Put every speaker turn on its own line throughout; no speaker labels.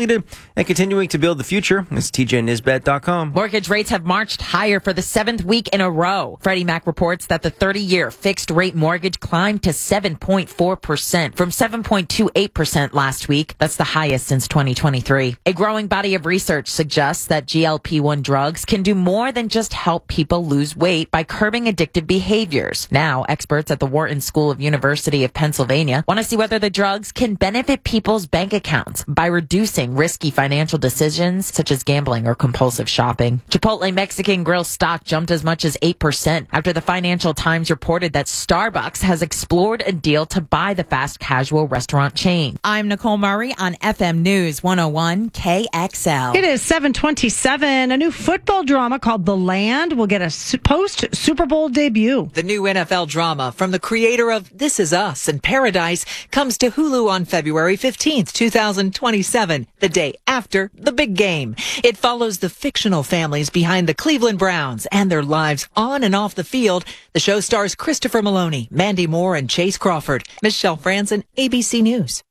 completed and continuing to build the future. It's TJNisbet.com.
Mortgage rates have marched higher for the 7th week in a row. Freddie Mac reports that the 30-year fixed-rate mortgage climbed to 7.4% from 7.28% last week. That's the highest since 2023. A growing body of research suggests that GLP-1 drugs can do more than just help people lose weight by curbing addictive behaviors. Now, experts at the Wharton School of University of Pennsylvania want to see whether the drugs can benefit people's bank accounts by reducing risky financial decisions such as gambling or compulsive shopping. Chipotle Mexican Grill stock jumped as much as 8% after the Financial Times reported that Starbucks has explored a deal to buy the fast casual restaurant chain. I'm Nicole Murray on FM News 101 KXL.
It is 7:27. A new football drama called The Land will get a post-Super Bowl debut.
The new NFL drama from the creator of This Is Us and Paradise comes to Hulu on February 15th, 2027, the day after the big game. It follows the fictional families behind the Cleveland Browns and their lives on and off the field. The show stars Christopher Maloney, Mandy Moore, and Chase Crawford. Michelle Franzen, ABC News.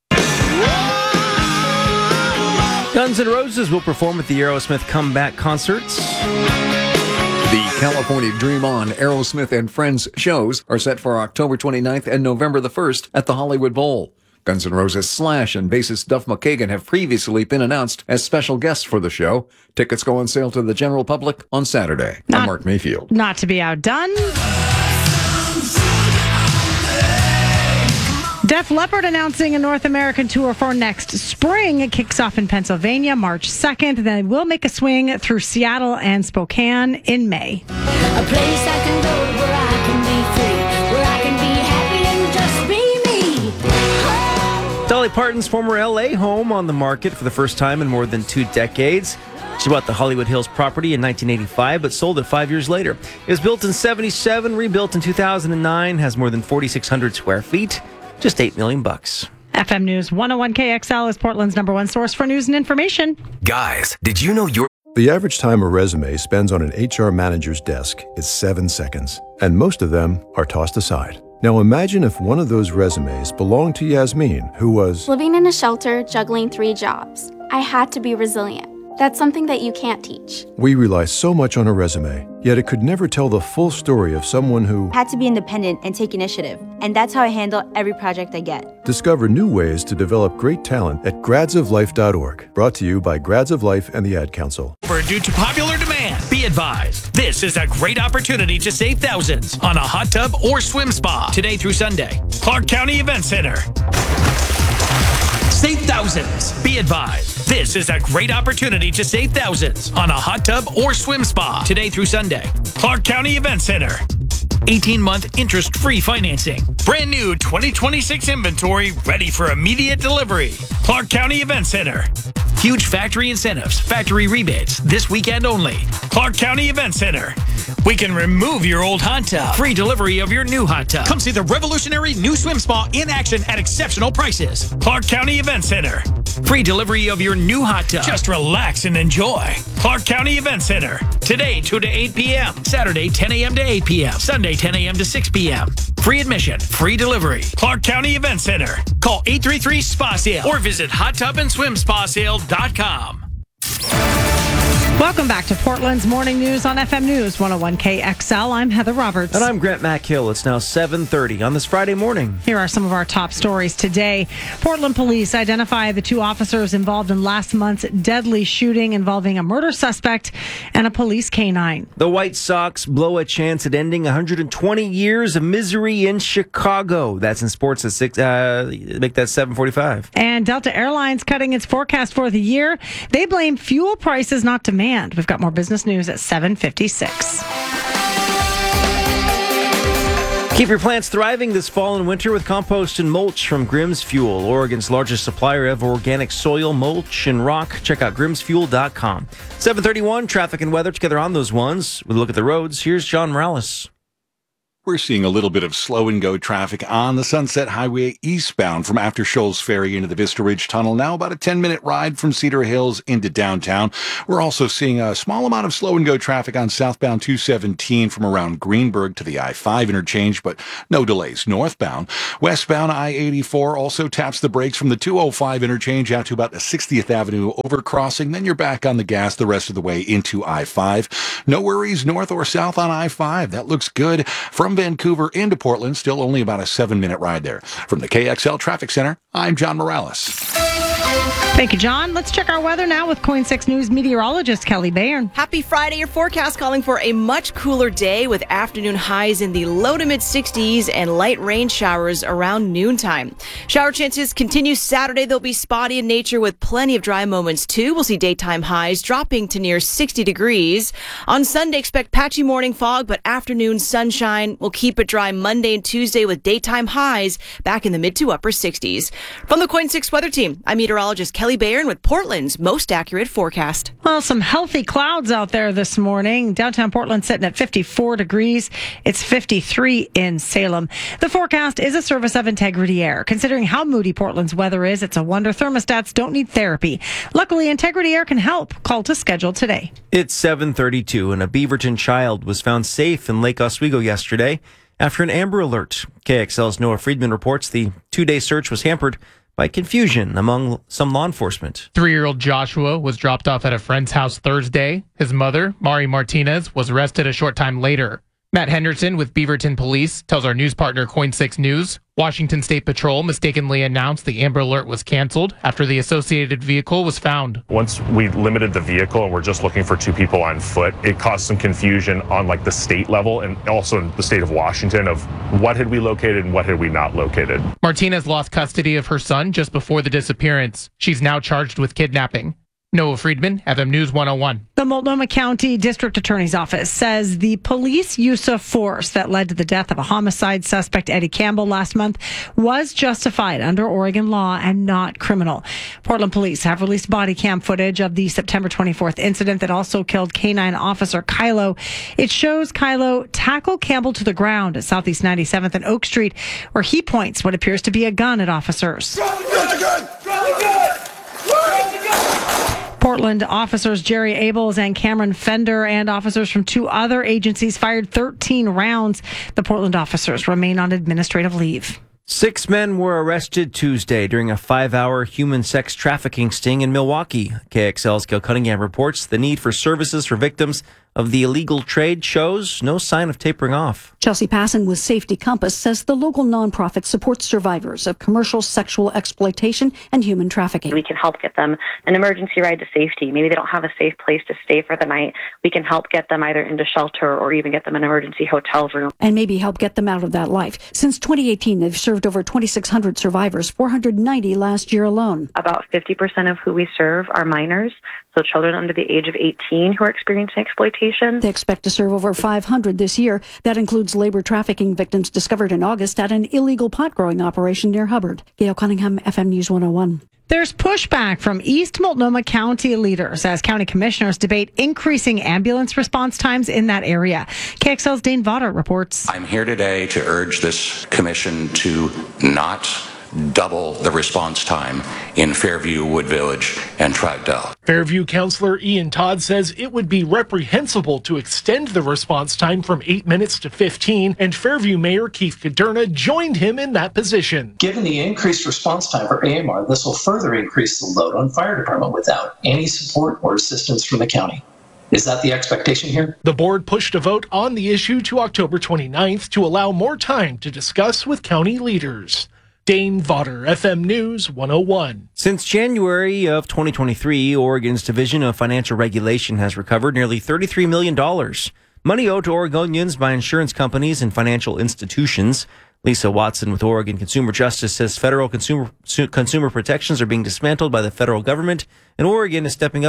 Guns N' Roses will perform at the Aerosmith comeback concerts.
The California Dream On, Aerosmith and Friends shows are set for October 29th and November the 1st at the Hollywood Bowl. Guns N' Roses Slash and bassist Duff McKagan have previously been announced as special guests for the show. Tickets go on sale to the general public on Saturday. I'm Mark Mayfield.
Not to be outdone. Def Leppard announcing a North American tour for next spring. It kicks off in Pennsylvania March 2nd. Then it will make a swing through Seattle and Spokane in May.
A place I can go where I can be free, where I can be happy and just be me.
Dolly Parton's former L.A. home on the market for the first time in more than 2 decades. She bought the Hollywood Hills property in 1985, but sold it 5 years later. It was built in 1977, rebuilt in 2009, has more than 4,600 square feet. Just $8 million.
FM News 101 KXL is Portland's #1 source for news and information.
Guys, did you know
The average time a resume spends on an HR manager's desk is 7 seconds, and most of them are tossed aside. Now imagine if one of those resumes belonged to Yasmin, who was
living in a shelter, juggling 3 jobs. I had to be resilient. That's something that you can't teach.
We rely so much on a resume, yet it could never tell the full story of someone who
had to be independent and take initiative. And that's how I handle every project I get.
Discover new ways to develop great talent at gradsoflife.org. Brought to you by Grads of Life and the Ad Council.
Due to popular demand, be advised, this is a great opportunity to save thousands on a hot tub or swim spa today through Sunday. Clark County Event Center. Save thousands. Be advised, this is a great opportunity to save thousands on a hot tub or swim spa today through Sunday. Clark County Event Center. 18-month interest-free financing. Brand new 2026 inventory ready for immediate delivery. Clark County Event Center. Huge factory incentives, factory rebates this weekend only. Clark County Event Center. We can remove your old hot tub. Free delivery of your new hot tub. Come see the revolutionary new swim spa in action at exceptional prices. Clark County Event Center. Free delivery of your new hot tub. Just relax and enjoy. Clark County Event Center. Today, 2 to 8 p.m. Saturday, 10 a.m. to 8 p.m. Sunday, 10 a.m. to 6 p.m. Free admission, free delivery. Clark County Event Center. Call 833-SPA-SALE or visit hottubandswimspasale.com.
Welcome back to Portland's Morning News on FM News 101 KXL. I'm Heather Roberts.
And I'm Grant McHill. It's now 7:30 on this Friday morning.
Here are some of our top stories today. Portland police identify the 2 officers involved in last month's deadly shooting involving a murder suspect and a police canine.
The White Sox blow a chance at ending 120 years of misery in Chicago. That's in sports at 6. Make that 7:45.
And Delta Airlines cutting its forecast for the year. They blame fuel prices, not demand. We've got more business news at 7:56.
Keep your plants thriving this fall and winter with compost and mulch from Grimm's Fuel, Oregon's largest supplier of organic soil, mulch, and rock. Check out grimmsfuel.com. 7:31, traffic and weather together on those ones. With a look at the roads, here's John Morales.
We're seeing a little bit of slow and go traffic on the Sunset Highway eastbound from After Shoals Ferry into the Vista Ridge Tunnel. Now about a 10-minute ride from Cedar Hills into downtown. We're also seeing a small amount of slow and go traffic on southbound 217 from around Greenberg to the I-5 interchange, but no delays northbound. Westbound I-84 also taps the brakes from the 205 interchange out to about the 60th Avenue overcrossing. Then you're back on the gas the rest of the way into I-5. No worries north or south on I-5. That looks good. From Vancouver into Portland, still only about a 7-minute ride there. From the KXL Traffic Center, I'm John Morales.
Thank you, John. Let's check our weather now with KOIN 6 News meteorologist Kelly Bayern.
Happy Friday. Your forecast calling for a much cooler day with afternoon highs in the low to mid 60s and light rain showers around noontime. Shower chances continue Saturday. They'll be spotty in nature with plenty of dry moments too. We'll see daytime highs dropping to near 60 degrees. On Sunday, expect patchy morning fog, but afternoon sunshine. We'll keep it dry Monday and Tuesday with daytime highs back in the mid to upper 60s. From the KOIN 6 weather team, I'm meteorologist Kelly Bayern with Portland's most accurate forecast.
Well, some healthy clouds out there this morning. Downtown Portland sitting at 54 degrees. It's 53 in Salem. The forecast is a service of Integrity Air. Considering how moody Portland's weather is, it's a wonder thermostats don't need therapy. Luckily, Integrity Air can help. Call to schedule today.
It's 7:32, and a Beaverton child was found safe in Lake Oswego yesterday after an Amber Alert. KXL's Noah Friedman reports the 2-day search was hampered by confusion among some law enforcement.
3-year-old Joshua was dropped off at a friend's house Thursday. His mother, Mari Martinez, was arrested a short time later. Matt Henderson with Beaverton Police tells our news partner KOIN 6 News, Washington State Patrol mistakenly announced the Amber Alert was canceled after the associated vehicle was found.
Once we limited the vehicle and we're just looking for 2 people on foot, it caused some confusion on like the state level and also in the state of Washington of what had we located and what had we not located.
Martinez lost custody of her son just before the disappearance. She's now charged with kidnapping. Noah Friedman, FM News 101.
The Multnomah County District Attorney's Office says the police use of force that led to the death of a homicide suspect, Eddie Campbell, last month was justified under Oregon law and not criminal. Portland police have released body cam footage of the September 24th incident that also killed K-9 officer Kylo. It shows Kylo tackle Campbell to the ground at Southeast 97th and Oak Street, where he points what appears to be a gun at officers. Portland officers Jerry Abels and Cameron Fender and officers from 2 other agencies fired 13 rounds. The Portland officers remain on administrative leave.
6 men were arrested Tuesday during a 5-hour human sex trafficking sting in Milwaukee. KXL's Gil Cunningham reports the need for services for victims of the illegal trade shows no sign of tapering off.
Chelsea Passon with Safety Compass says the local nonprofit supports survivors of commercial sexual exploitation and human trafficking.
We can help get them an emergency ride to safety. Maybe they don't have a safe place to stay for the night. We can help get them either into shelter or even get them an emergency hotel room.
And maybe help get them out of that life. Since 2018, they've served over 2,600 survivors, 490 last year alone.
About 50% of who we serve are minors, so children under the age of 18 who are experiencing exploitation.
They expect to serve over 500 this year. That includes labor trafficking victims discovered in August at an illegal pot growing operation near Hubbard. Gail Cunningham, FM News 101.
There's pushback from East Multnomah County leaders as county commissioners debate increasing ambulance response times in that area. KXL's Dane Vaughter reports.
I'm here today to urge this commission to not double the response time in Fairview, Wood Village, and Troutdale.
Fairview Councilor Ian Todd says it would be reprehensible to extend the response time from 8 minutes to 15, and Fairview Mayor Keith Kaderna joined him in that position.
Given the increased response time for AMR, this will further increase the load on fire department without any support or assistance from the county. Is that the expectation here?
The board pushed a vote on the issue to October 29th to allow more time to discuss with county leaders. Dane Vaughter, FM News 101.
Since January of 2023, Oregon's Division of Financial Regulation has recovered nearly $33 million. Money owed to Oregonians by insurance companies and financial institutions. Lisa Watson with Oregon Consumer Justice says federal consumer protections are being dismantled by the federal government, and Oregon is stepping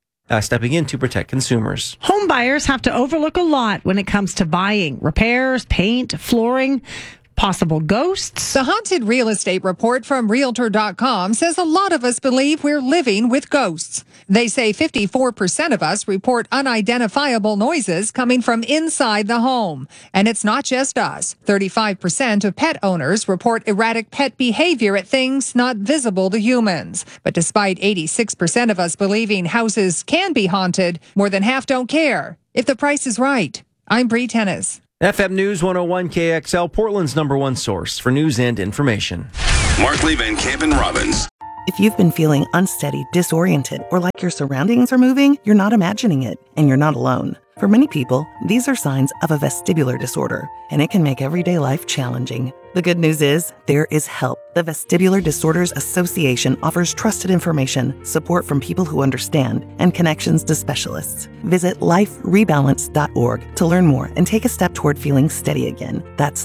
in to protect consumers.
Home buyers have to overlook a lot when it comes to buying repairs, paint, flooring, possible ghosts.
The Haunted Real Estate Report from Realtor.com says a lot of us believe we're living with ghosts. They say 54% of us report unidentifiable noises coming from inside the home. And it's not just us. 35% of pet owners report erratic pet behavior at things not visible to humans. But despite 86% of us believing houses can be haunted, more than half don't care if the price is right. I'm Bree Tennis.
FM News 101 KXL, Portland's #1 source for news and information.
Markley, Van Camp, and Robbins.
If you've been feeling unsteady, disoriented, or like your surroundings are moving, you're not imagining it, and you're not alone. For many people, these are signs of a vestibular disorder, and it can make everyday life challenging. The good news is, there is help. The Vestibular Disorders Association offers trusted information, support from people who understand, and connections to specialists. Visit liferebalance.org to learn more and take a step toward feeling steady again. That's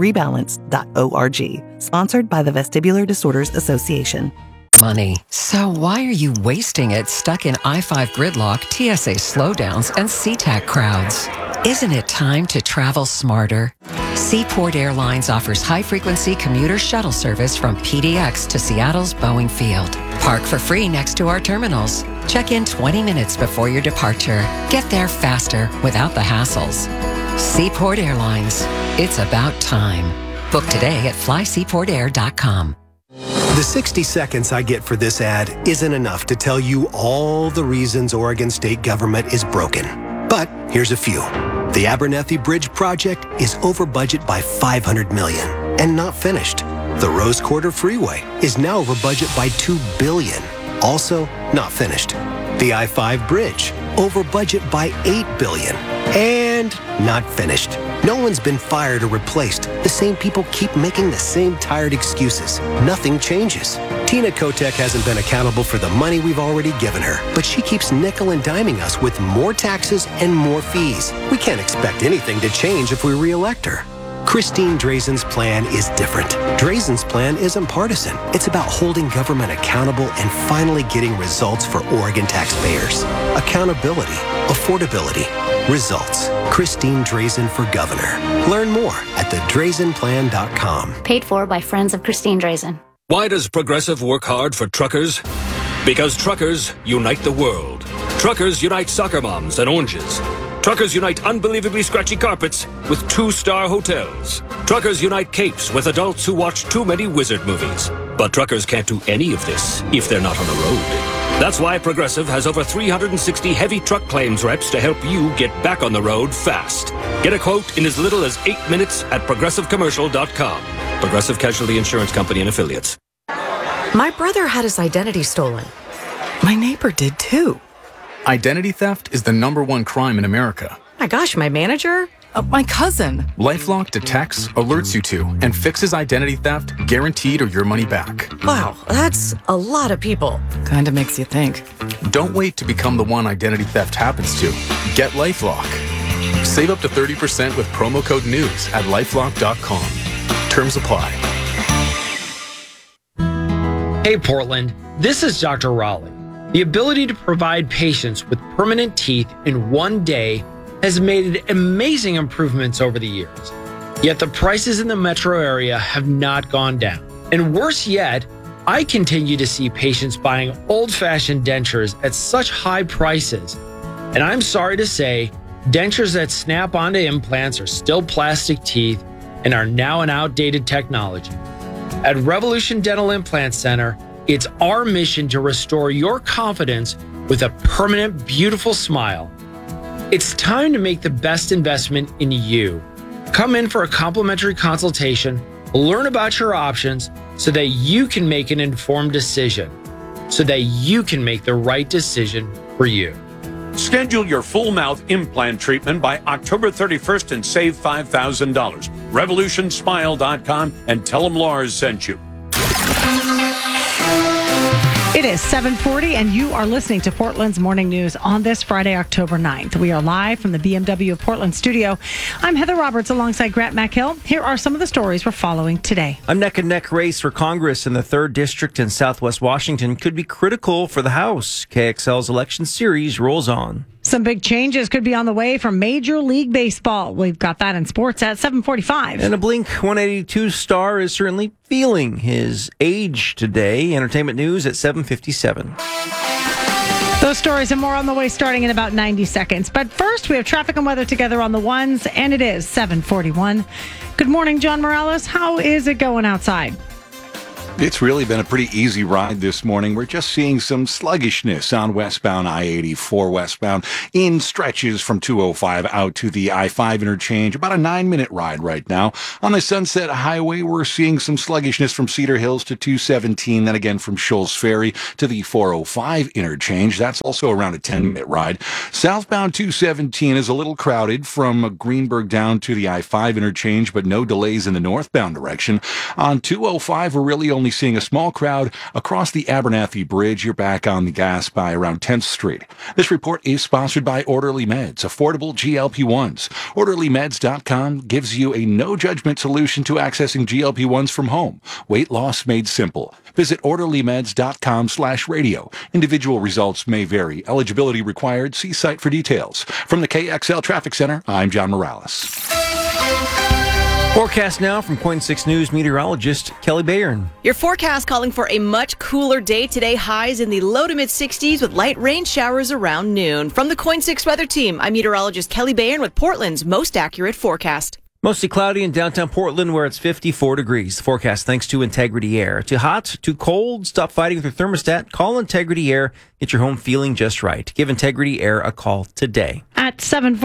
liferebalance.org. Sponsored by the Vestibular Disorders Association.
Money. So why are you wasting it stuck in I-5 gridlock, TSA slowdowns, and SeaTac crowds? Isn't it time to travel smarter? Seaport Airlines offers high-frequency commuter shuttle service from PDX to Seattle's Boeing Field. Park for free next to our terminals. Check in 20 minutes before your departure. Get there faster without the hassles. Seaport Airlines. It's about time. Book today at flyseaportair.com.
The 60 seconds I get for this ad isn't enough to tell you all the reasons Oregon state government is broken. But here's a few. The Abernethy Bridge project is over budget by $500 million and not finished. The Rose Quarter Freeway is now over budget by $2 billion, also not finished. The I-5 bridge, over budget by $8 billion and not finished. No one's been fired or replaced. The same people keep making the same tired excuses. Nothing changes. Tina Kotek hasn't been accountable for the money we've already given her, but she keeps nickel and diming us with more taxes and more fees. We can't expect anything to change if we re-elect her. Christine Drazen's plan is different. Drazen's plan isn't partisan. It's about holding government accountable and finally getting results for Oregon taxpayers. Accountability, affordability, results. Christine Drazen for governor. Learn more at thedrazenplan.com.
Paid for by Friends of Christine Drazen.
Why does Progressive work hard for truckers? Because truckers unite the world. Truckers unite soccer moms and oranges. Truckers unite unbelievably scratchy carpets with 2-star hotels. Truckers unite capes with adults who watch too many wizard movies. But truckers can't do any of this if they're not on the road. That's why Progressive has over 360 heavy truck claims reps to help you get back on the road fast. Get a quote in as little as 8 minutes at progressivecommercial.com. Progressive Casualty Insurance Company and Affiliates.
My brother had his identity stolen. My neighbor did too.
Identity theft is the #1 crime in America.
My gosh, my manager? My cousin.
LifeLock detects, alerts you to, and fixes identity theft, guaranteed or your money back.
Wow, that's a lot of people. Kinda makes you think.
Don't wait to become the one identity theft happens to. Get LifeLock. Save up to 30% with promo code NEWS at lifelock.com. Terms apply.
Hey Portland, this is Dr. Raleigh. The ability to provide patients with permanent teeth in one day has made amazing improvements over the years. Yet the prices in the metro area have not gone down. And worse yet, I continue to see patients buying old-fashioned dentures at such high prices. And I'm sorry to say, dentures that snap onto implants are still plastic teeth and are now an outdated technology. At Revolution Dental Implant Center, it's our mission to restore your confidence with a permanent, beautiful smile. It's time to make the best investment in you. Come in for a complimentary consultation, learn about your options so that you can make an informed decision, so that you can make the right decision for you.
Schedule your full mouth implant treatment by October 31st and save $5,000. RevolutionSmile.com and tell them Lars sent you.
It is 7:40, and you are listening to Portland's Morning News on this Friday, October 9th. We are live from the BMW of Portland studio. I'm Heather Roberts alongside Grant McHill. Here are some of the stories we're following today.
A neck-and-neck race for Congress in the 3rd District in Southwest Washington could be critical for the House. KXL's election series rolls on.
Some big changes could be on the way from Major League Baseball. We've got that in sports at 7:45.
And a Blink 182 star is certainly feeling his age today. Entertainment news at 7:57.
The Those stories and more on the way starting in about 90 seconds. But first, we have traffic and weather together on the ones, and it is 7:41. Good morning, John Morales. How is it going outside?
It's really been a pretty easy ride this morning. We're just seeing some sluggishness on westbound I-84 westbound in stretches from 205 out to the I-5 interchange. About a 9-minute ride right now. On the Sunset Highway, we're seeing some sluggishness from Cedar Hills to 217, then again from Shoals Ferry to the 405 interchange. That's also around a 10-minute ride. Southbound 217 is a little crowded from Greenberg down to the I-5 interchange, but no delays in the northbound direction. On 205, we're really only seeing a small crowd across the Abernathy Bridge. You're back on the gas by around 10th Street. This report is sponsored by Orderly Meds, affordable GLP-1s. OrderlyMeds.com gives you a no-judgment solution to accessing GLP-1s from home. Weight loss made simple. Visit OrderlyMeds.com/radio. Individual results may vary. Eligibility required. See site for details. From the KXL Traffic Center, I'm John Morales.
Forecast now from Point 6 News meteorologist Kelly Bayern.
Your forecast calling for a much cooler day today. Highs in the low to mid 60s with light rain showers around noon. From the Coin 6 Weather Team, I'm meteorologist Kelly Bayern with Portland's most accurate forecast.
Mostly cloudy in downtown Portland where it's 54 degrees. The forecast thanks to Integrity Air. Too hot, too cold, stop fighting with your thermostat. Call Integrity Air. Get your home feeling just right. Give Integrity Air a call today.
At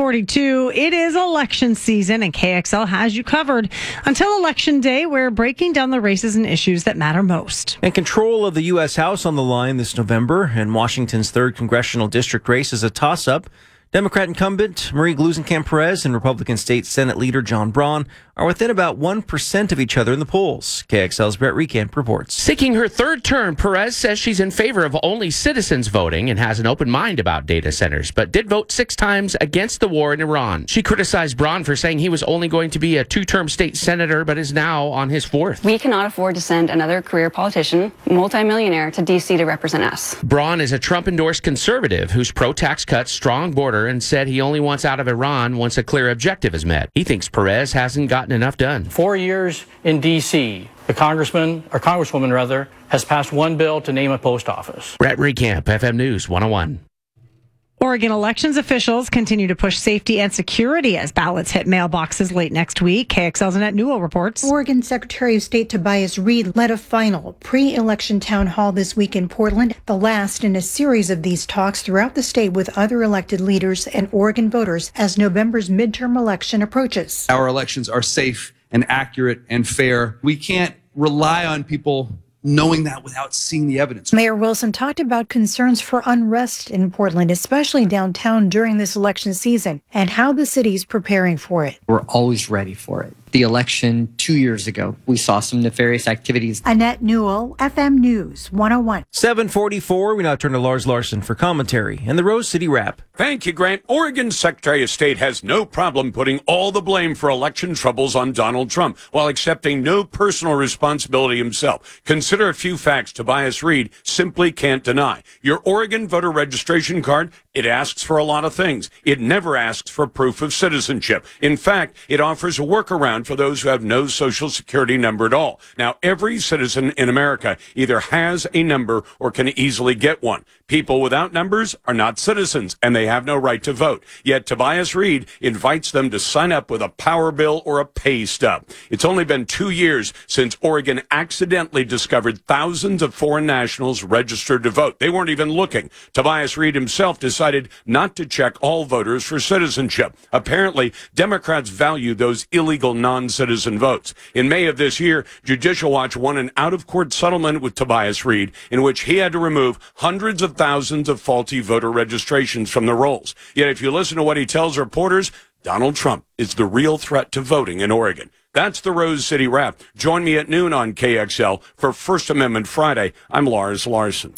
7:42, it is election season and KXL has you covered. Until Election Day, we're breaking down the races and issues that matter most.
And control of the U.S. House on the line this November, and Washington's 3rd Congressional District race is a toss-up. Democrat incumbent Marie Gluesenkamp-Perez and Republican State Senate Leader John Braun are within about 1% of each other in the polls. KXL's Brett Recamp reports.
Seeking her third term, Perez says she's in favor of only citizens voting and has an open mind about data centers, but did vote 6 times against the war in Iran. She criticized Braun for saying he was only going to be a 2-term state senator, but is now on his 4th.
We cannot afford to send another career politician, multimillionaire, to D.C. to represent us.
Braun is a Trump-endorsed conservative who's pro-tax cuts, strong border, and said he only wants out of Iran once a clear objective is met. He thinks Perez hasn't gotten enough done.
4 years in D.C., the congresswoman has passed one bill to name a post office.
Brett Recamp, FM News 101.
Oregon elections officials continue to push safety and security as ballots hit mailboxes late next week. KXL's Annette Newell reports.
Oregon Secretary of State Tobias Reed led a final pre-election town hall this week in Portland, the last in a series of these talks throughout the state with other elected leaders and Oregon voters as November's midterm election approaches.
Our elections are safe and accurate and fair. We can't rely on people knowing that without seeing the evidence.
Mayor Wilson talked about concerns for unrest in Portland, especially downtown during this election season, and how the city's preparing for it.
We're always ready for it. The election 2 years ago, we saw some nefarious activities.
Annette Newell, FM News 101.
7:44, we now turn to Lars Larson for commentary and the Rose City Wrap.
Thank you, Grant. Oregon's Secretary of State has no problem putting all the blame for election troubles on Donald Trump while accepting no personal responsibility himself. Consider a few facts Tobias Reed simply can't deny. Your Oregon voter registration card, it asks for a lot of things. It never asks for proof of citizenship. In fact, it offers a workaround for those who have no social security number at all. Now, every citizen in America either has a number or can easily get one. People without numbers are not citizens, and they have no right to vote. Yet Tobias Reed invites them to sign up with a power bill or a pay stub. It's only been 2 years since Oregon accidentally discovered thousands of foreign nationals registered to vote. They weren't even looking. Tobias Reed himself decided not to check all voters for citizenship. Apparently, Democrats value those illegal non-citizen votes. In May of this year, Judicial Watch won an out-of-court settlement with Tobias Reed in which he had to remove hundreds of thousands of faulty voter registrations from the rolls. Yet if you listen to what he tells reporters, Donald Trump is the real threat to voting in Oregon. That's the Rose City Wrap. Join me at noon on KXL for First Amendment Friday. I'm Lars Larson.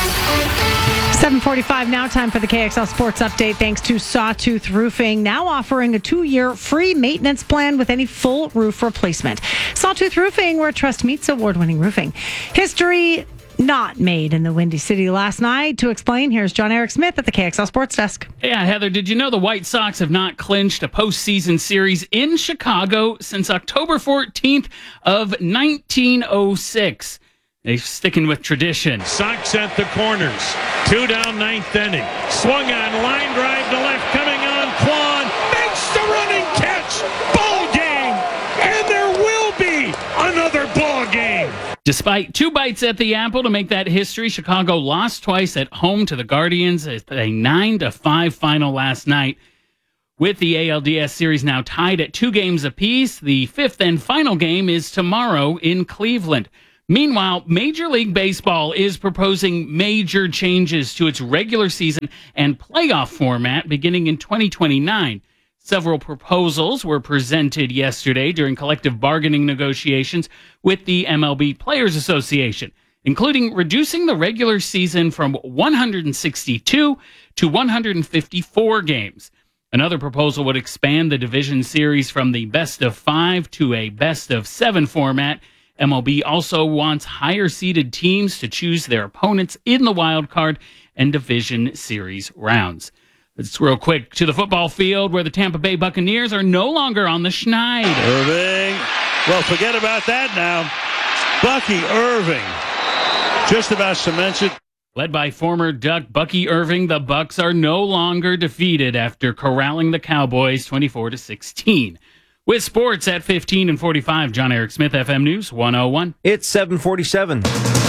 7:45 now, time for the KXL Sports Update. Thanks to Sawtooth Roofing, now offering a 2-year free maintenance plan with any full roof replacement. Sawtooth Roofing, where trust meets award-winning roofing. History not made in the Windy City last night. To explain, here's John Eric Smith at the KXL Sports Desk.
Yeah, Heather, did you know the White Sox have not clinched a postseason series in Chicago since October 14th of 1906? They're sticking with tradition.
Sox at the corners. 2 down, 9th inning. Swung on, line drive to left, coming on. Kwan makes the running catch. Ball game. And there will be another ball game.
Despite 2 bites at the apple to make that history, Chicago lost twice at home to the Guardians at a 9-5 final last night. With the ALDS series now tied at 2 games apiece, the 5th and final game is tomorrow in Cleveland. Meanwhile, Major League Baseball is proposing major changes to its regular season and playoff format beginning in 2029. Several proposals were presented yesterday during collective bargaining negotiations with the MLB Players Association, including reducing the regular season from 162 to 154 games. Another proposal would expand the division series from the best-of-5 to a best-of-7 format. MLB also wants higher-seeded teams to choose their opponents in the wild card and division series rounds. Let's real quick to the football field where the Tampa Bay Buccaneers are no longer on the Schneid.
Irving. Well, forget about that now. Bucky Irving just about cements it.
Led by former Duck Bucky Irving, the Bucs are no longer defeated after corralling the Cowboys 24-16. With sports at 15 and 45, John Eric Smith, FM News 101.
It's 7:47.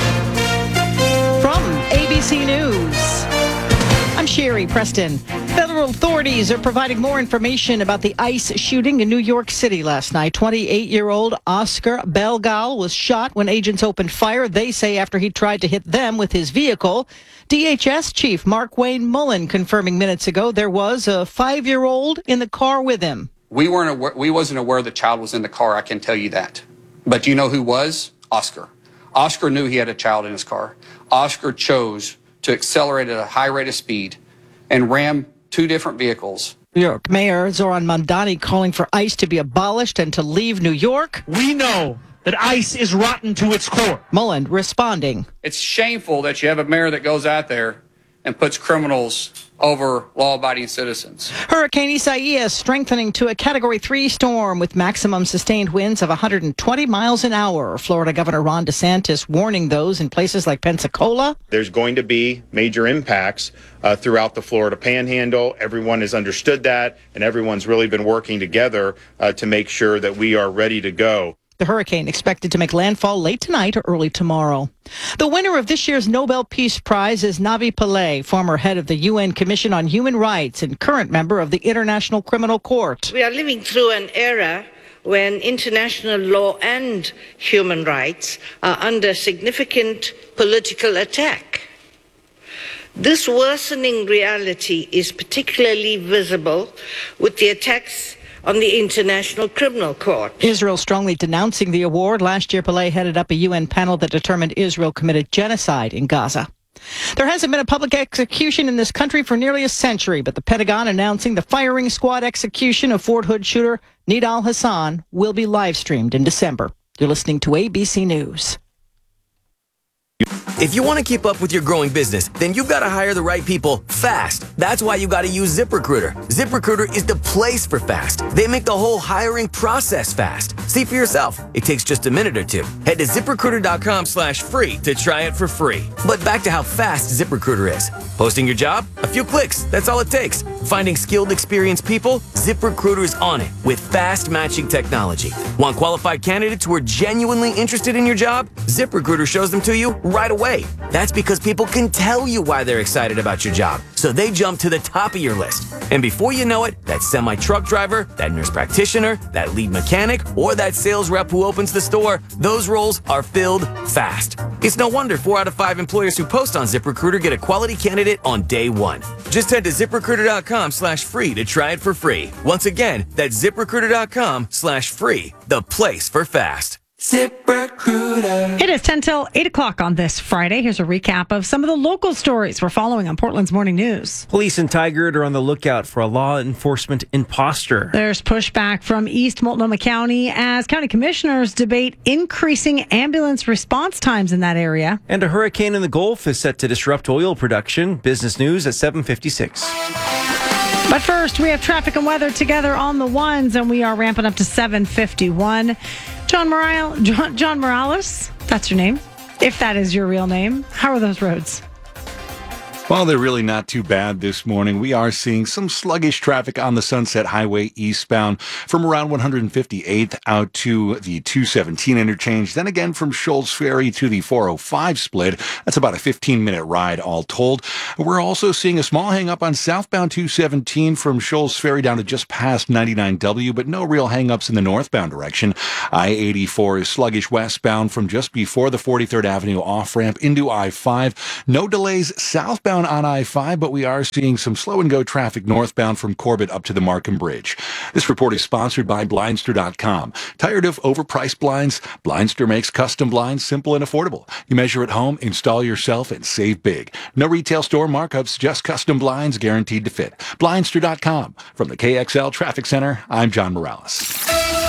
From ABC News, I'm Sherry Preston. Federal authorities are providing more information about the ICE shooting in New York City last night. 28-year-old Oscar Belgal was shot when agents opened fire, they say, after he tried to hit them with his vehicle. DHS Chief Mark Wayne Mullen confirming minutes ago there was a 5-year-old in the car with him.
We wasn't aware the child was in the car, I can tell you that. But you know who was? Oscar. Oscar knew he had a child in his car. Oscar chose to accelerate at a high rate of speed and ram 2 different vehicles.
New York Mayor Zoran Mamdani calling for ICE to be abolished and to leave New York.
We know that ICE is rotten to its core.
Mullen responding.
It's shameful that you have a mayor that goes out there and puts criminals over law-abiding citizens.
Hurricane Isaias strengthening to a Category 3 storm with maximum sustained winds of 120 miles an hour. Florida Governor Ron DeSantis warning those in places like Pensacola.
There's going to be major impacts throughout the Florida Panhandle. Everyone has understood that, and everyone's really been working together to make sure that we are ready to go.
The hurricane expected to make landfall late tonight or early tomorrow. The winner of this year's Nobel Peace Prize is Navi Pillay, former head of the UN Commission on Human Rights and current member of the International Criminal Court.
We are living through an era when international law and human rights are under significant political attack. This worsening reality is particularly visible with the attacks on the International Criminal Court.
Israel strongly denouncing the award. Last year, Pillay headed up a UN panel that determined Israel committed genocide in Gaza. There hasn't been a public execution in this country for nearly a century, but the Pentagon announcing the firing squad execution of Fort Hood shooter Nidal Hassan will be live streamed in December. You're listening to ABC News.
If you want to keep up with your growing business, then you've got to hire the right people fast. That's why you got to use ZipRecruiter. ZipRecruiter is the place for fast. They make the whole hiring process fast. See for yourself. It takes just a minute or 2. Head to ZipRecruiter.com/free to try it for free. But back to how fast ZipRecruiter is. Posting your job? A few clicks. That's all it takes. Finding skilled, experienced people? ZipRecruiter is on it with fast matching technology. Want qualified candidates who are genuinely interested in your job? ZipRecruiter shows them to you right away. That's because people can tell you why they're excited about your job, so they jump to the top of your list. And before you know it, that semi-truck driver, that nurse practitioner, that lead mechanic, or that sales rep who opens the store, those roles are filled fast. It's no wonder 4 out of 5 employers who post on ZipRecruiter get a quality candidate on day 1. Just head to ZipRecruiter.com/free to try it for free. Once again, that's ZipRecruiter.com/free, the place for fast.
ZipRecruiter. It is 10 till 8 o'clock on this Friday. Here's a recap of some of the local stories we're following on Portland's Morning News.
Police in Tigard are on the lookout for a law enforcement imposter.
There's pushback from East Multnomah County as county commissioners debate increasing ambulance response times in that area.
And a hurricane in the Gulf is set to disrupt oil production. Business News at 7:56.
But first, we have traffic and weather together on the ones, and we are ramping up to 7:51. John Morales, that's your name? If that is your real name. How are those roads?
Well, they're really not too bad this morning. We are seeing some sluggish traffic on the Sunset Highway eastbound from around 158th out to the 217 interchange. Then again from Shoals Ferry to the 405 split. That's about a 15-minute ride all told. We're also seeing a small hang-up on southbound 217 from Shoals Ferry down to just past 99W, but no real hang-ups in the northbound direction. I-84 is sluggish westbound from just before the 43rd Avenue off-ramp into I-5. No delays southbound on I-5, but we are seeing some slow-and-go traffic northbound from Corbett up to the Markham Bridge. This report is sponsored by Blindster.com. Tired of overpriced blinds? Blindster makes custom blinds simple and affordable. You measure at home, install yourself, and save big. No retail store markups, just custom blinds guaranteed to fit. Blindster.com. From the KXL Traffic Center, I'm John Morales.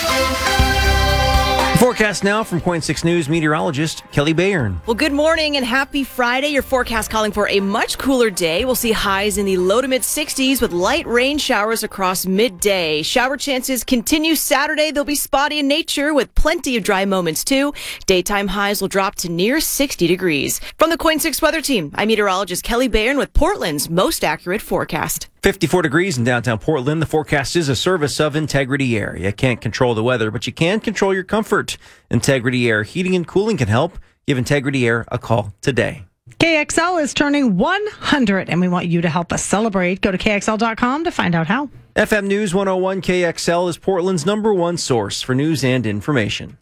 Forecast now from Point 6 News meteorologist Kelly Bayern.
Well, good morning and happy Friday. Your forecast calling for a much cooler day. We'll see highs in the low to mid 60s with light rain showers across midday. Shower chances continue Saturday. They'll be spotty in nature with plenty of dry moments too. Daytime highs will drop to near 60 degrees. From the Coin 6 weather team, I'm meteorologist Kelly Bayern with Portland's most accurate forecast.
54 degrees in downtown Portland. The forecast is a service of Integrity Air. You can't control the weather, but you can control your comfort. Integrity Air Heating and Cooling can help. Give Integrity Air a call today.
KXL is turning 100, and we want you to help us celebrate. Go to KXL.com to find out how.
FM News 101 KXL is Portland's #1 source for news and information.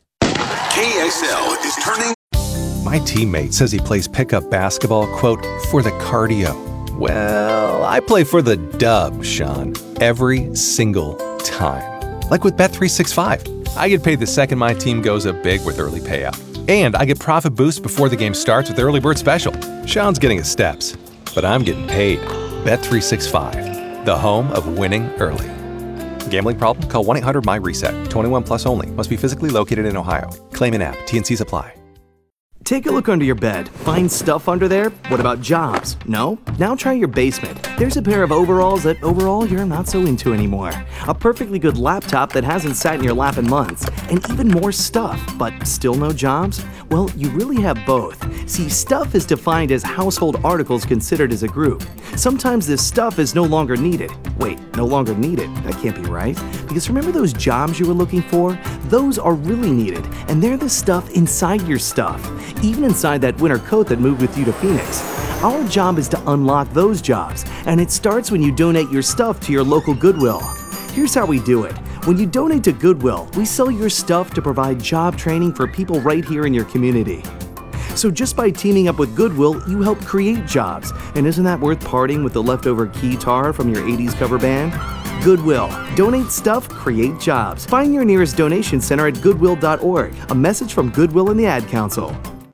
KXL is turning.
My teammate says he plays pickup basketball, quote, for the cardio. Well, I play for the dub, Sean, every single time. Like with Bet365. I get paid the second my team goes up big with early payout. And I get profit boost before the game starts with Early Bird Special. Sean's getting his steps, but I'm getting paid. Bet365, the home of winning early. Gambling problem? Call 1-800-MY-RESET. 21 plus only. Must be physically located in Ohio. Claim in app. T&Cs apply.
Take a look under your bed. Find stuff under there? What about jobs? No? Now try your basement. There's a pair of overalls that overall you're not so into anymore. A perfectly good laptop that hasn't sat in your lap in months. And even more stuff, but still no jobs? Well, you really have both. See, stuff is defined as household articles considered as a group. Sometimes this stuff is no longer needed. Wait, no longer needed? That can't be right. Because remember those jobs you were looking for? Those are really needed, and they're the stuff inside your stuff. Even inside that winter coat that moved with you to Phoenix. Our job is to unlock those jobs, and it starts when you donate your stuff to your local Goodwill. Here's how we do it. When you donate to Goodwill, we sell your stuff to provide job training for people right here in your community. So just by teaming up with Goodwill, you help create jobs. And isn't that worth parting with the leftover guitar from your 80s cover band? Goodwill. Donate stuff, create jobs. Find your nearest donation center at goodwill.org. A message from Goodwill and the Ad Council.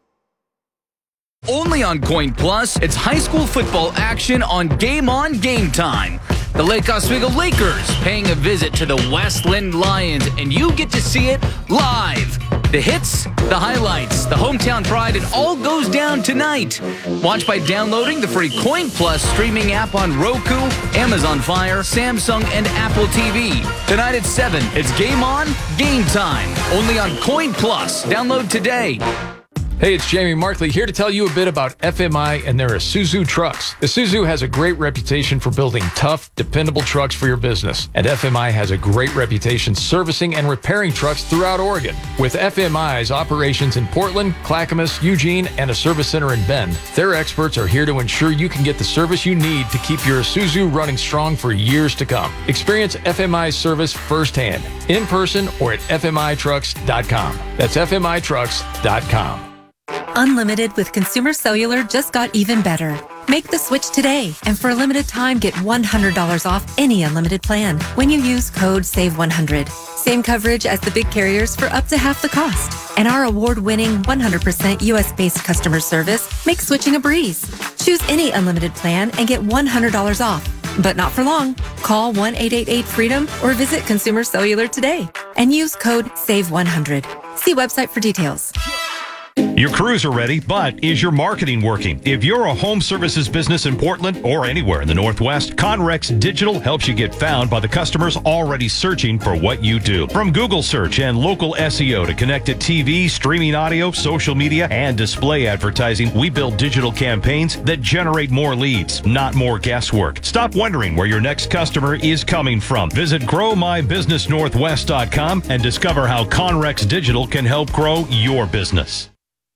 Only on Coin Plus, it's high school football action on Game Time. The Lake Oswego Lakers paying a visit to the Westland Lions, and you get to see it live. The hits, the highlights, the hometown pride, it all goes down tonight. Watch by downloading the free Coin Plus streaming app on Roku, Amazon Fire, Samsung, and Apple TV. Tonight at 7, it's Game Time. Only on Coin Plus. Download today.
Hey, it's Jamie Markley here to tell you a bit about FMI and their Isuzu trucks. Isuzu has a great reputation for building tough, dependable trucks for your business. And FMI has a great reputation servicing and repairing trucks throughout Oregon. With FMI's operations in Portland, Clackamas, Eugene, and a service center in Bend, their experts are here to ensure you can get the service you need to keep your Isuzu running strong for years to come. Experience FMI's service firsthand, in person, or at FMItrucks.com. That's FMItrucks.com.
Unlimited with Consumer Cellular just got even better. Make the switch today, and for a limited time, get $100 off any unlimited plan when you use code SAVE100. Same coverage as the big carriers for up to half the cost. And our award-winning 100% U.S.-based customer service makes switching a breeze. Choose any unlimited plan and get $100 off. But not for long. Call 1-888-FREEDOM or visit Consumer Cellular today and use code SAVE100. See website for details.
Your crews are ready, but is your marketing working? If you're a home services business in Portland or anywhere in the Northwest, Conrex Digital helps you get found by the customers already searching for what you do. From Google search and local SEO to connected TV, streaming audio, social media, and display advertising, we build digital campaigns that generate more leads, not more guesswork. Stop wondering where your next customer is coming from. Visit GrowMyBusinessNorthwest.com and discover how Conrex Digital can help grow your business.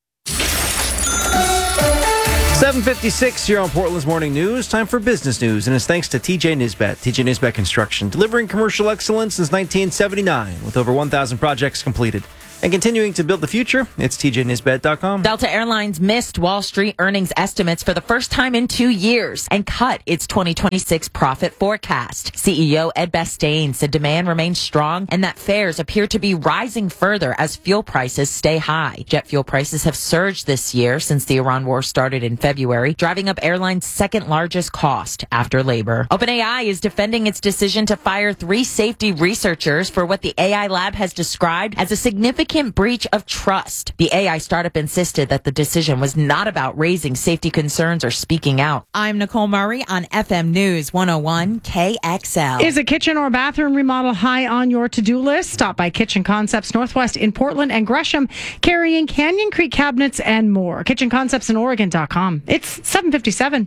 7:56 here on Portland's Morning News. Time for business news, and it's thanks to TJ Nisbet. TJ Nisbet Construction, delivering commercial excellence since 1979 with over 1,000 projects completed. And continuing to build the future, it's TJNisbet.com.
Delta Airlines missed Wall Street earnings estimates for the first time in 2 years and cut its 2026 profit forecast. CEO Ed Bastain said demand remains strong and that fares appear to be rising further as fuel prices stay high. Jet fuel prices have surged this year since the Iran war started in February, driving up airlines' second largest cost after labor. OpenAI is defending its decision to fire 3 safety researchers for what the AI lab has described as a significant breach of trust. The AI startup insisted that the decision was not about raising safety concerns or speaking out. I'm Nicole Murray on FM News 101 KXL.
Is a kitchen or bathroom remodel high on your to-do list? Stop by Kitchen Concepts Northwest in Portland and Gresham, carrying Canyon Creek cabinets and more. KitchenConceptsInOregon.com. It's 7:57.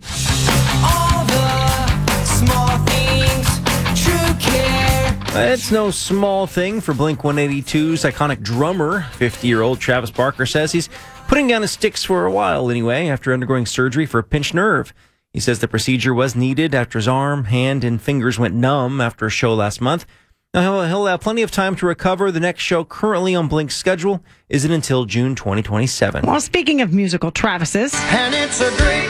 All the small things, true care.
It's no small thing for Blink-182's iconic drummer. 50-year-old Travis Barker says he's putting down his sticks for a while anyway after undergoing surgery for a pinched nerve. He says the procedure was needed after his arm, hand, and fingers went numb after a show last month. Now, he'll have plenty of time to recover. The next show currently on Blink's schedule isn't until June 2027.
Well, speaking of musical Travises.
And it's a great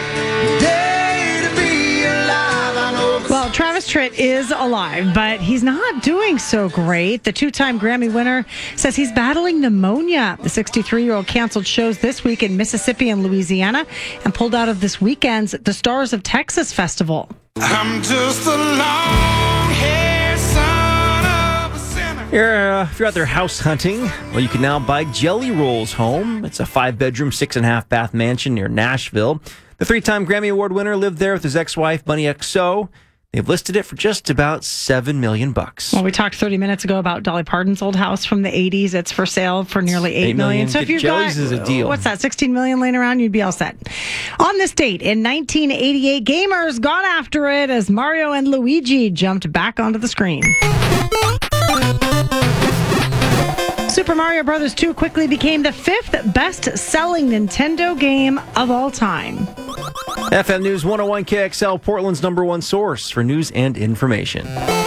day to be alive. I know.
Well, Travis Tritt is alive, but he's not doing so great. The 2-time Grammy winner says he's battling pneumonia. The 63-year-old canceled shows this week in Mississippi and Louisiana and pulled out of this weekend's The Stars of Texas Festival.
I'm just a long-haired son of a sinner.
If you're out there house hunting, well, you can now buy Jelly Rolls home. It's a 5-bedroom, 6.5-bath mansion near Nashville. The 3-time Grammy Award winner lived there with his ex-wife, Bunny XO. They've listed it for just about $7 million.
Well, we talked 30 minutes ago about Dolly Parton's old house from the 80s. It's for sale for nearly $8 million. So if you've
Jellies
got,
is a deal.
What's that, $16 million laying around, you'd be all set. On this date in 1988, gamers got after it as Mario and Luigi jumped back onto the screen. Super Mario Bros. 2 quickly became the 5th best-selling Nintendo game of all time.
FM News 101 KXL, Portland's #1 source for news and information.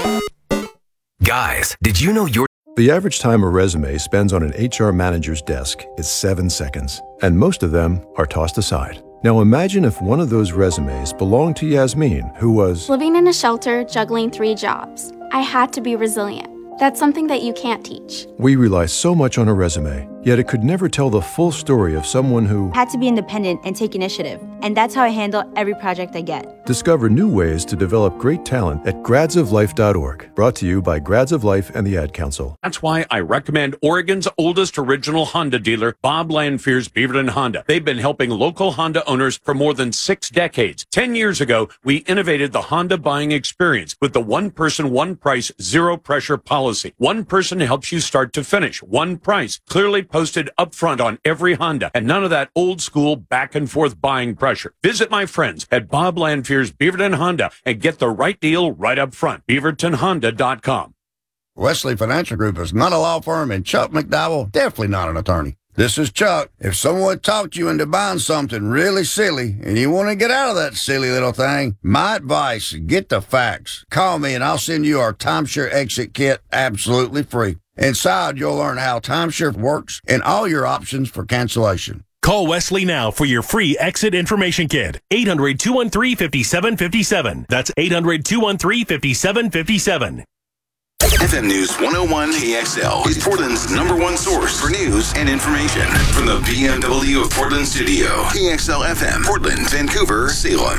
Guys, did you know
The average time a resume spends on an HR manager's desk is 7 seconds, and most of them are tossed aside. Now imagine if one of those resumes belonged to Yasmin, who was
living in a shelter, juggling 3 jobs. I had to be resilient. That's something that you can't teach.
We rely so much on a resume, yet it could never tell the full story of someone who
had to be independent and take initiative. And that's how I handle every project I get.
Discover new ways to develop great talent at gradsoflife.org. Brought to you by Grads of Life and the Ad Council.
That's why I recommend Oregon's oldest original Honda dealer, Bob Lanfear's Beaverton Honda. They've been helping local Honda owners for more than 6 decades. 10 years ago, we innovated the Honda buying experience with the one person, one price, zero pressure policy. One person helps you start to finish. One price, clearly posted up front on every Honda, and none of that old school back and forth buying pressure. Visit my friends at Bob Lanfear's Beaverton Honda and get the right deal right up front. BeavertonHonda.com.
Wesley Financial Group is not a law firm, and Chuck McDowell definitely not an attorney. This is Chuck. If someone talked you into buying something really silly and you want to get out of that silly little thing, my advice, get the facts. Call me and I'll send you our timeshare exit kit absolutely free. Inside, you'll learn how timeshare works and all your options for cancellation.
Call Wesley now for your free exit information kit. 800-213-5757. That's 800-213-5757.
FM News 101 KXL is Portland's #1 source for news and information. From the BMW of Portland studio, KXL FM, Portland, Vancouver, Salem.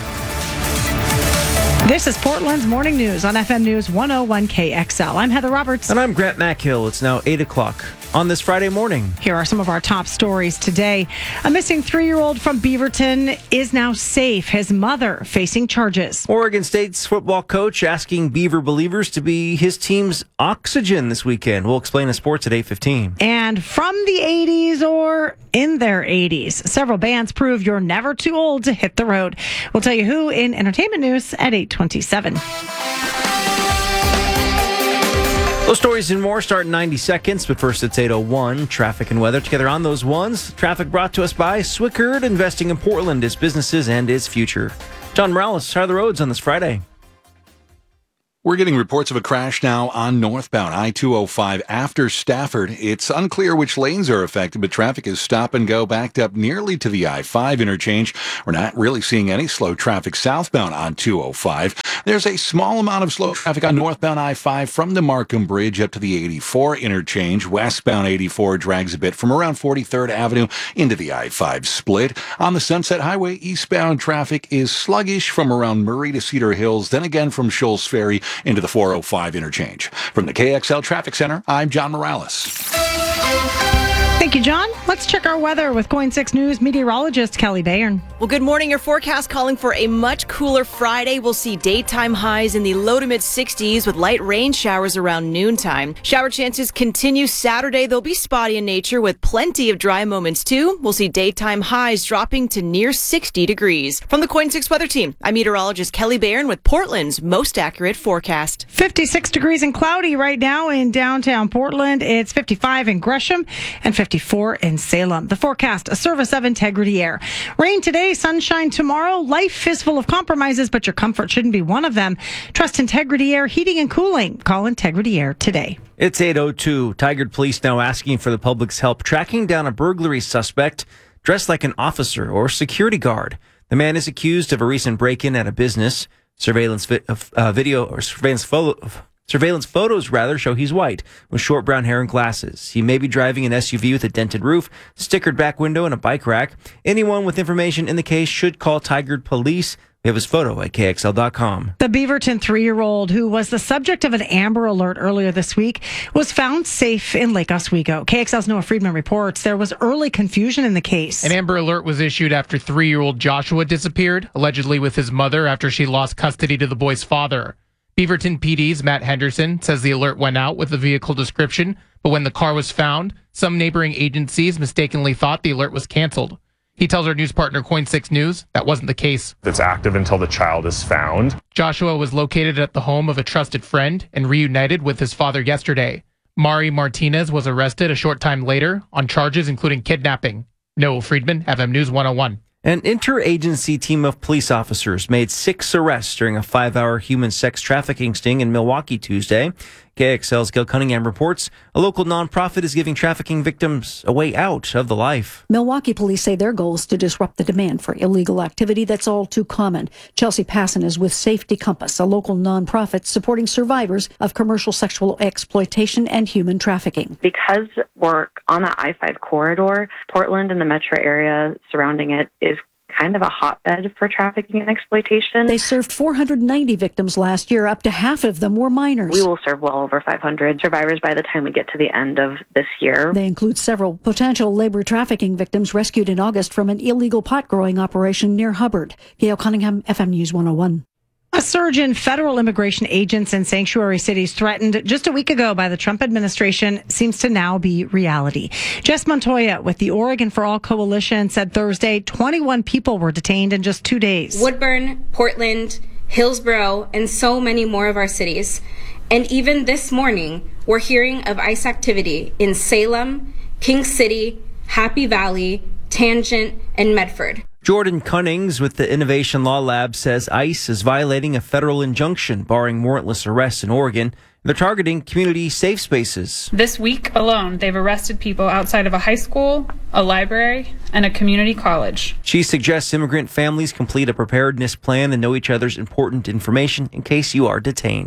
This is Portland's Morning News on FM News 101 KXL. I'm Heather Roberts.
And I'm Grant Mackhill. It's now 8 o'clock. on this Friday morning.
Here are some of our top stories today. A missing 3-year-old from Beaverton is now safe. His mother facing charges.
Oregon State's football coach asking Beaver believers to be his team's oxygen this weekend. We'll explain in sports at 8:15.
And from the 80s or in their 80s, several bands prove you're never too old to hit the road. We'll tell you who in entertainment news at 8:27.
Those stories and more start in 90 seconds, but first it's 8:01. Traffic and weather together on those ones. Traffic brought to us by Swickard, investing in Portland, its businesses and its future. John Morales, how are the roads on this Friday?
We're getting reports of a crash now on northbound I-205 after Stafford. It's unclear which lanes are affected, but traffic is stop and go backed up nearly to the I-5 interchange. We're not really seeing any slow traffic southbound on 205. There's a small amount of slow traffic on northbound I-5 from the Markham Bridge up to the 84 interchange. Westbound 84 drags a bit from around 43rd Avenue into the I-5 split. On the Sunset Highway, eastbound traffic is sluggish from around Murray to Cedar Hills, then again from Shoals Ferry into the 405 interchange. From the KXL Traffic Center, I'm John Morales.
Thank you, John. Let's check our weather with KOIN 6 News meteorologist Kelly Bayern.
Well, good morning. Your forecast calling for a much cooler Friday. We'll see daytime highs in the low to mid 60s with light rain showers around noontime. Shower chances continue Saturday. They'll be spotty in nature with plenty of dry moments too. We'll see daytime highs dropping to near 60 degrees. From the KOIN 6 weather team, I'm meteorologist Kelly Bayern with Portland's most accurate forecast.
56 degrees and cloudy right now in downtown Portland. It's 55 in Gresham and 54 in Salem. The forecast, a service of Integrity Air. Rain today, sunshine tomorrow. Life is full of compromises, but your comfort shouldn't be one of them. Trust Integrity Air Heating and Cooling. Call Integrity Air today.
It's 8:02. Tigard police now asking for the public's help tracking down a burglary suspect dressed like an officer or security guard. The man is accused of a recent break-in at a business. Surveillance photos show he's white with short brown hair and glasses. He may be driving an SUV with a dented roof, stickered back window, and a bike rack. Anyone with information in the case should call Tigard Police. We have his photo at KXL.com.
The Beaverton 3-year-old, who was the subject of an Amber Alert earlier this week, was found safe in Lake Oswego. KXL's Noah Friedman reports there was early confusion in the case.
An Amber Alert was issued after 3-year-old Joshua disappeared, allegedly with his mother after she lost custody to the boy's father. Beaverton PD's Matt Henderson says the alert went out with the vehicle description, but when the car was found, some neighboring agencies mistakenly thought the alert was canceled. He tells our news partner KOIN 6 News that wasn't the case.
It's active until the child is found.
Joshua was located at the home of a trusted friend and reunited with his father yesterday. Mari Martinez was arrested a short time later on charges including kidnapping. Noah Friedman, FM News 101.
An interagency team of police officers made 6 arrests during a 5-hour human sex trafficking sting in Milwaukee Tuesday. KXL's Gil Cunningham reports a local nonprofit is giving trafficking victims a way out of the life.
Milwaukee police say their goal is to disrupt the demand for illegal activity that's all too common. Chelsea Passon is with Safety Compass, a local nonprofit supporting survivors of commercial sexual exploitation and human trafficking.
Because we're on the I-5 corridor, Portland and the metro area surrounding it is kind of a hotbed for trafficking and exploitation.
They served 490 victims last year. Up to half of them were minors.
We will serve well over 500 survivors by the time we get to the end of this year.
They include several potential labor trafficking victims rescued in August from an illegal pot growing operation near Hubbard. Gail Cunningham, FM News 101.
A surge in federal immigration agents in sanctuary cities threatened just a week ago by the Trump administration seems to now be reality. Jess Montoya with the Oregon for All Coalition said Thursday 21 people were detained in just 2 days.
Woodburn, Portland, Hillsborough, and so many more of our cities. And even this morning, we're hearing of ICE activity in Salem, King City, Happy Valley, Tangent, and Medford.
Jordan Cunnings with the Innovation Law Lab says ICE is violating a federal injunction barring warrantless arrests in Oregon. They're targeting community safe spaces.
This week alone, they've arrested people outside of a high school, a library, and a community college.
She suggests immigrant families complete a preparedness plan and know each other's important information in case you are detained.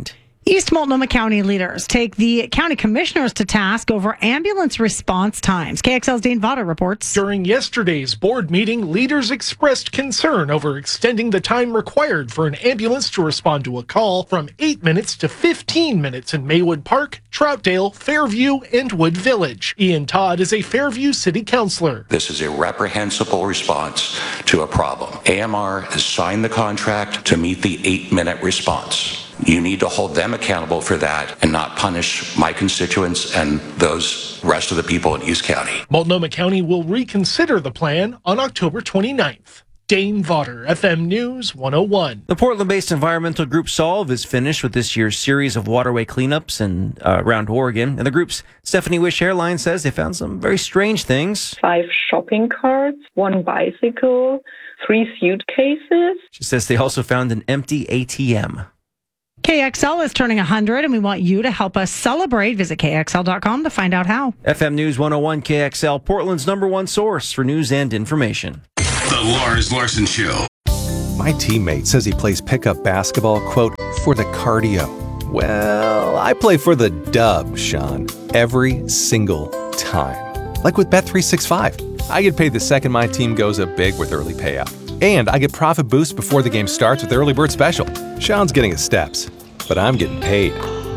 East Multnomah County leaders take the county commissioners to task over ambulance response times. KXL's Dane Vada reports.
During yesterday's board meeting, leaders expressed concern over extending the time required for an ambulance to respond to a call from 8 minutes to 15 minutes in Maywood Park, Troutdale, Fairview, and Wood Village. Ian Todd is a Fairview city councilor.
This is a reprehensible response to a problem. AMR has signed the contract to meet the 8-minute response. You need to hold them accountable for that and not punish my constituents and those rest of the people in East County.
Multnomah County will reconsider the plan on October 29th. Dane Vaughter, FM News 101.
The Portland-based environmental group Solve is finished with this year's series of waterway cleanups around Oregon. And the group's Stephanie Wish Airline says they found some very strange things.
5 shopping carts, 1 bicycle, 3 suitcases.
She says they also found an empty ATM.
KXL is turning 100, and we want you to help us celebrate. Visit KXL.com to find out how.
FM News 101 KXL, Portland's #1 source for news and information.
The Lars Larson Show.
My teammate says he plays pickup basketball, quote, for the cardio. Well, I play for the dub, Sean, every single time. Like with Bet365. I get paid the second my team goes up big with early payout. And I get profit boosts before the game starts with Early Bird Special. Sean's getting his steps, but I'm getting paid.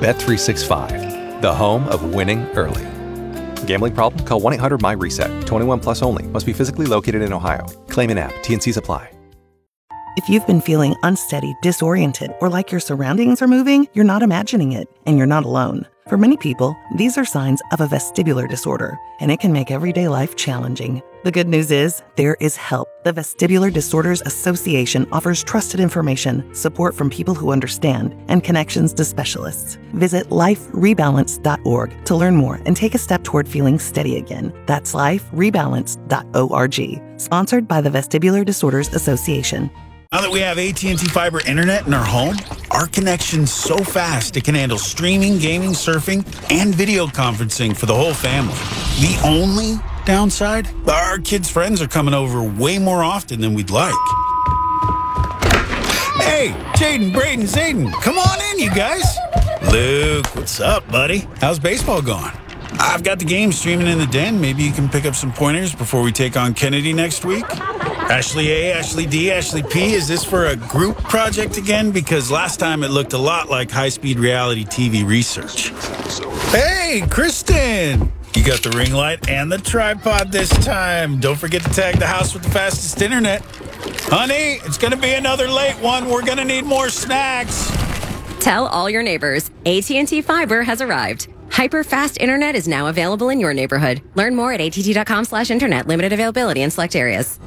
Bet365, the home of winning early. Gambling problem? Call 1-800-MY-RESET. 21 plus only. Must be physically located in Ohio. Claim in app. T&Cs apply.
If you've been feeling unsteady, disoriented, or like your surroundings are moving, you're not imagining it, and you're not alone. For many people, these are signs of a vestibular disorder, and it can make everyday life challenging. The good news is, there is help. The Vestibular Disorders Association offers trusted information, support from people who understand, and connections to specialists. Visit liferebalance.org to learn more and take a step toward feeling steady again. That's liferebalance.org. Sponsored by the Vestibular Disorders Association.
Now that we have AT&T Fiber Internet in our home, our connection's so fast it can handle streaming, gaming, surfing, and video conferencing for the whole family. The only downside? Our kids' friends are coming over way more often than we'd like. Hey, Jaden, Braden, Zayden, come on in, you guys. Luke, what's up, buddy? How's baseball going? I've got the game streaming in the den. Maybe you can pick up some pointers before we take on Kennedy next week. Ashley A, Ashley D, Ashley P, is this for a group project again? Because last time it looked a lot like high-speed reality TV research. Hey, Kristen! You got the ring light and the tripod this time. Don't forget to tag the house with the fastest internet. Honey, it's going to be another late one. We're going to need more snacks.
Tell all your neighbors, AT&T Fiber has arrived. Hyper-fast internet is now available in your neighborhood. Learn more at att.com/internet. Limited availability in select areas.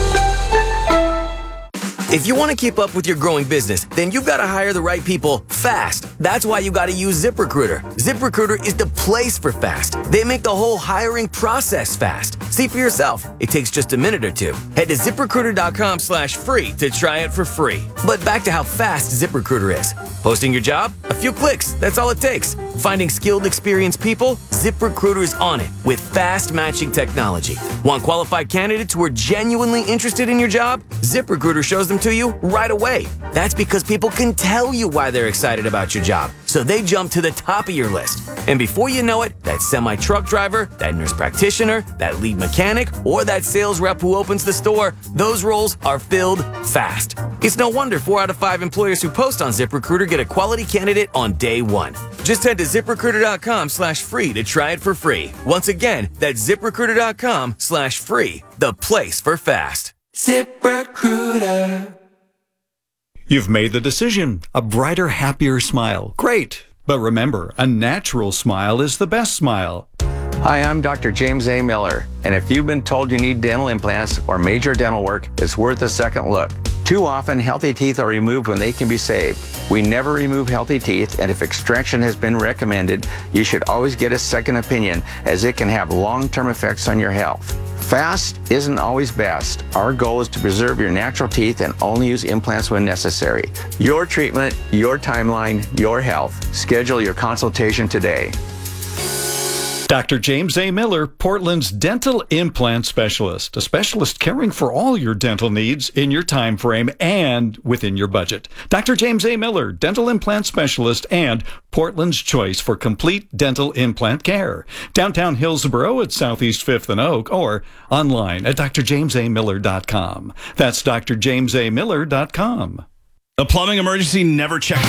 If you want to keep up with your growing business, then you've got to hire the right people fast. That's why you got to use ZipRecruiter. ZipRecruiter is the place for fast. They make the whole hiring process fast. See for yourself. It takes just a minute or two. Head to ZipRecruiter.com/free to try it for free. But back to how fast ZipRecruiter is. Posting your job? A few clicks. That's all it takes. Finding skilled, experienced people? ZipRecruiter is on it with fast matching technology. Want qualified candidates who are genuinely interested in your job? ZipRecruiter shows them to you right away. That's because people can tell you why they're excited about your job, so they jump to the top of your list. And before you know it, that semi-truck driver, that nurse practitioner, that lead mechanic, or that sales rep who opens the store, those roles are filled fast. It's no wonder 4 out of 5 employers who post on ZipRecruiter get a quality candidate on day one. Just head to ZipRecruiter.com/free to try it for free. Once again, that's ZipRecruiter.com/free, the place for fast. ZipRecruiter.
You've made the decision. A brighter, happier smile. Great. But remember, a natural smile is the best smile.
Hi, I'm Dr. James A. Miller, and if you've been told you need dental implants or major dental work, it's worth a second look. Too often, healthy teeth are removed when they can be saved. We never remove healthy teeth, and if extraction has been recommended, you should always get a second opinion, as it can have long-term effects on your health. Fast isn't always best. Our goal is to preserve your natural teeth and only use implants when necessary. Your treatment, your timeline, your health. Schedule your consultation today.
Dr. James A. Miller, Portland's dental implant specialist, a specialist caring for all your dental needs in your time frame and within your budget. Dr. James A. Miller, dental implant specialist and Portland's choice for complete dental implant care. Downtown Hillsborough at Southeast 5th and Oak, or online at drjamesamiller.com. That's drjamesamiller.com.
The plumbing emergency never checked.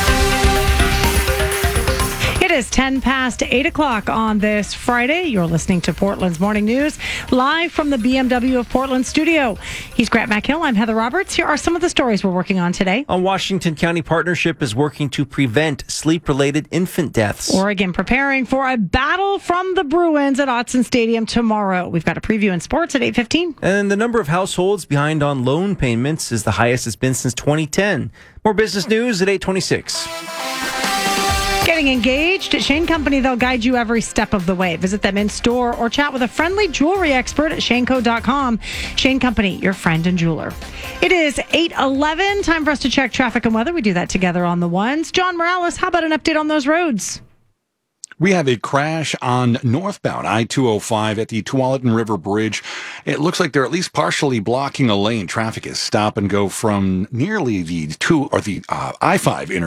It is 10 past 8 o'clock on this Friday. You're listening to Portland's Morning News, live from the BMW of Portland studio. He's Grant McHill. I'm Heather Roberts. Here are some of the stories we're working on today.
A Washington County partnership is working to prevent sleep-related infant deaths.
Oregon preparing for a battle from the Bruins at Autzen Stadium tomorrow. We've got a preview in sports at 8:15.
And the number of households behind on loan payments is the highest it's been since 2010. More business news at 8:26.
Getting engaged at Shane Company, they'll guide you every step of the way. Visit them in store or chat with a friendly jewelry expert at shaneco.com. Shane Company, your friend and jeweler. It is 8:11. Time for us to check traffic and weather. We do that together on the ones. John Morales, how about an update on those roads?
We have a crash on northbound I-205 at the Tualatin River Bridge. It looks like they're at least partially blocking a lane. Traffic is stop and go from nearly the I-5 intersection